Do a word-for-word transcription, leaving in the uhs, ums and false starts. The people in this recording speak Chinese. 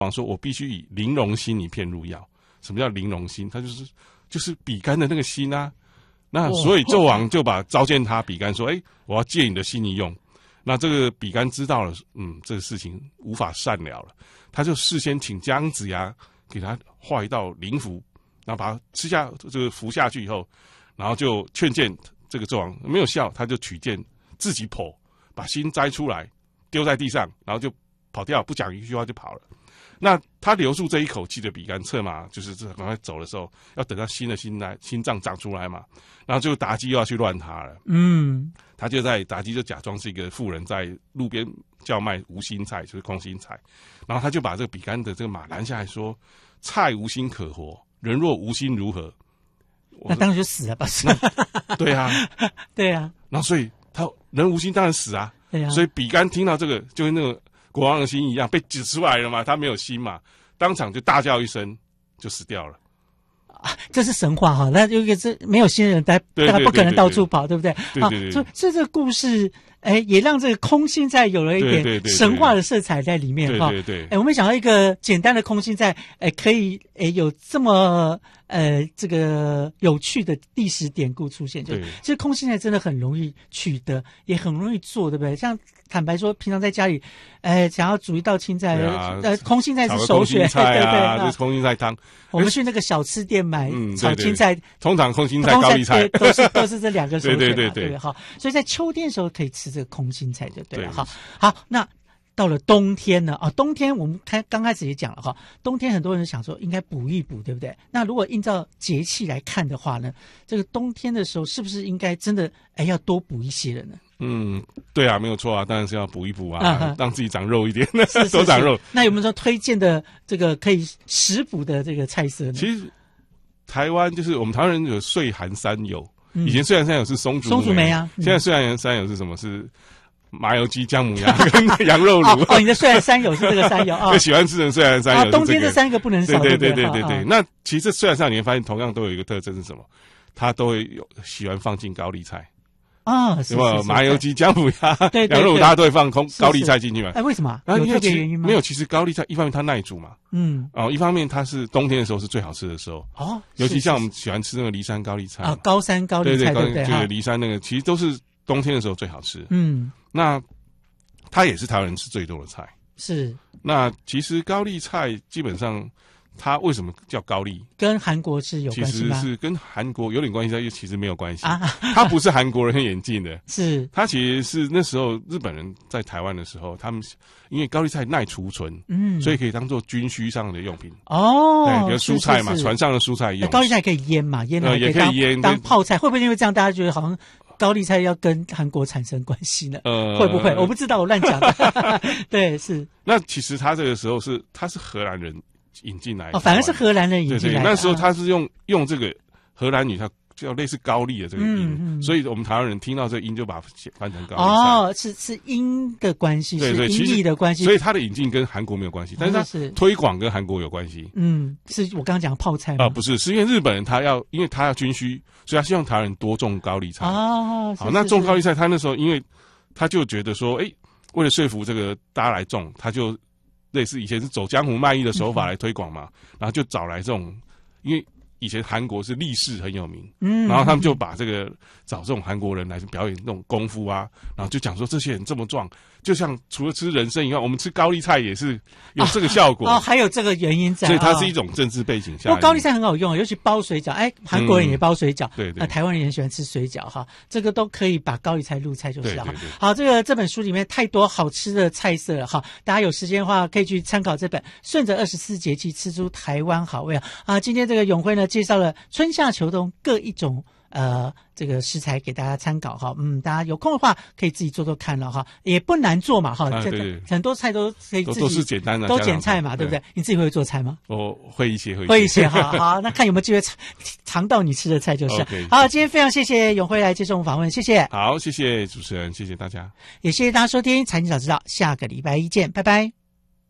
王说我必须以玲珑心一片入药。什么叫玲珑心？他就是就是比干的那个心啊。那所以纣王就把召见他比干说：“哎、欸，我要借你的心一用。”那这个比干知道了，嗯，这个事情无法善了了，他就事先请姜子牙给他画一道灵符，然后把它吃下这个服下去以后，然后就劝谏这个纣王没有效，他就取剑自己剖，把心摘出来丢在地上，然后就跑掉，不讲一句话就跑了。那他留住这一口气的比干策马，就是赶快走的时候，要等到新的心来心脏长出来嘛。然后就妲己又要去乱他了，嗯，他就在妲己就假装是一个妇人，在路边叫卖无心菜，就是空心菜。然后他就把这个比干的这个马拦下来说：“菜无心可活，人若无心如何？” 那当然就死了吧？ 对啊， 对啊。 然后所以他人无心当然死啊。 对啊。 所以比干听到这个，就跟那个国王的心一样，被指出来了嘛，他没有心嘛，当场就大叫一声，就死掉了。 啊，这是神话哈，那有一个是没有心人，大家不可能到处跑，对不对？ 对对对。 啊，所以所以这个故事，哎，也让这个空心菜有了一点神话的色彩在里面哈。 对对对。 哎，我没想到一个简单的空心菜，哎，可以哎有这么呃这个有趣的历史典故出现。就其实空心菜真的很容易取得，也很容易做，对不对？像坦白说，平常在家里，哎，想要煮一道青菜， 啊、 呃，空心菜是首选， 菜啊、 对对对， 就是空心菜汤。 我们去那个小吃店买嗯、 炒青菜，对对通常空心菜、高丽菜都是都是这两个首选， 对对对对对，好，所以在秋天的时候可以吃这个空心菜，就对了，好， 对好，那到了冬天呢？啊，冬天我们开刚开始也讲了哈，冬天很多人想说应该补一补，对不对？那如果依照节气来看的话呢，这个冬天的时候是不是应该真的哎要多补一些了呢？ 嗯，对啊，没有错啊，当然是要补一补啊， 啊让自己长肉一点， 是是是多长肉。 那有没有说推荐的这个可以食补的这个菜色呢？ 其实台湾就是我们台湾人有岁寒三友， 嗯、 以前岁寒三友是松竹松竹梅啊， 嗯、现在岁寒三友是什么？是麻油鸡、姜母鸭跟羊肉卤。 哦, 哦，你的岁寒三友是这个三友啊？ 哦、喜欢吃的岁寒三友、这个， 啊，冬天这三个不能少。 对对对对对对。 哦、 那其实岁寒三友你会发现，同样都有一个特征是什么？它都会有喜欢放进高丽菜。 啊，是是是麻油鸡、姜母鸭、 对羊肉，大家都会放空高丽菜进去嘛？ 哎，为什么？ 有特别原因吗？ 没有，其实高丽菜一方面它耐煮嘛， 嗯， 哦，一方面它是冬天的时候是最好吃的时候， 哦， 尤其像我们喜欢吃那个梨山高丽菜啊，高山高丽菜， 对对对对，梨山那个其实都是冬天的时候最好吃， 嗯， 那它也是台湾人吃最多的菜， 是。 那其实高丽菜基本上。它为什么叫高丽？ 跟韩国是有关系吗？ 其实是跟韩国有点关系，但又其实没有关系啊。 它不是韩国人演进的， 是它其实是那时候日本人在台湾的时候，他们因为高丽菜耐储存，嗯，所以可以当做军需上的用品。 哦， 对，比如蔬菜嘛， 是是是船上的蔬菜用。 高丽菜可以腌嘛，腌了、呃、 也可以腌当泡菜。会不会因为这样大家觉得好像高丽菜要跟韩国产生关系呢？呃，会不会？我不知道，我乱讲的。对，是。 那其实他这个时候是他是荷兰人。引进来哦，反而是荷兰人引进来的。 对对，那时候他是用、啊、用这个荷兰语，它叫类似高丽的这个音，嗯嗯、所以我们台湾人听到这个音就把它翻成高丽菜。 哦，是是音的关系， 对对， 是音译的关系。 所以它的引进跟韩国没有关系，但是它推广跟韩国有关系。 嗯，是我刚刚讲泡菜吗？ 啊、呃，不是，是因为日本人他要，因为他要军需，所以他希望台湾人多种高丽菜。 哦， 好，那种高丽菜，他那时候因为他就觉得说，哎，为了说服这个大家来种，他就。类似以前是走江湖卖艺的手法来推广嘛，嗯、然后就找来这种，因为以前韩国是力士很有名，嗯，然后他们就把这个找这种韩国人来表演那种功夫啊，然后就讲说这些人这么壮，就像除了吃人参以外，我们吃高丽菜也是有这个效果哦，哦还有这个原因在， 所以它是一种政治背景下。 不过高丽菜很好用，尤其包水饺，哎，韩国人也包水饺， 嗯、对对， 呃，台湾人也喜欢吃水饺哈，这个都可以把高丽菜入菜就是了哈。 对对对好，这个这本书里面太多好吃的菜色了哈，大家有时间的话可以去参考这本《顺着二十四节气吃出台湾好味》啊。啊，今天这个永辉呢介绍了春夏秋冬各一种。呃，这个食材给大家参考哈，嗯，大家有空的话可以自己做做看了哈，也不难做嘛哈， 啊、对对很多菜都可以自己都是简单的， 都简菜嘛，对不对？你自己会做菜吗？ 我会一些，会一些， 会一些哈，好，那看有没有机会尝尝到你吃的菜就是。 okay, 好，今天非常谢谢永辉来接受我们访问，谢谢。 好，谢谢主持人，谢谢大家， 也谢谢大家收听《财经早知道》，下个礼拜一见，拜拜。